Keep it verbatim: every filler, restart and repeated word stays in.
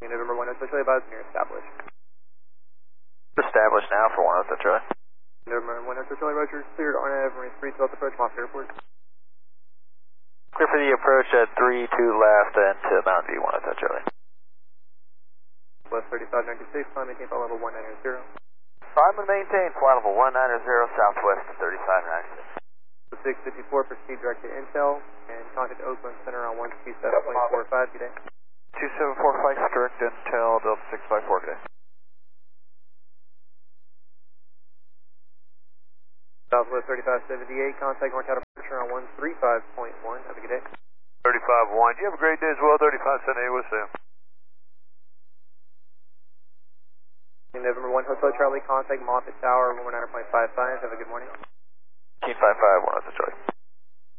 November one Hotel Charlie, advise near established. Established now for one Hotel Charlie. November one Hotel Charlie, Roger, cleared on Everest three twelve approach, Moscow Airport. Clear for the approach at three two left and to Mountain View one Hotel Charlie. West thirty-five ninety-six, climb maintain flight level one ninety. Climb and maintain flight level one ninety southwest to thirty-five ninety-six. six fifty-four, proceed direct to Intel and contact Oakland Center on one two seven point four five, good day. two seven four five, direct Intel, Delta six five four, good day. Southwest thirty-five seventy-eight, contact North California on one three five point one, have a good day. thirty-five one, you have a great day as well, thirty-five seventy-eight, with Sam. In November one Hotel Charlie, contact Moffett Tower one one nine point five five, have a good morning. Key five five, one Hotel Charlie.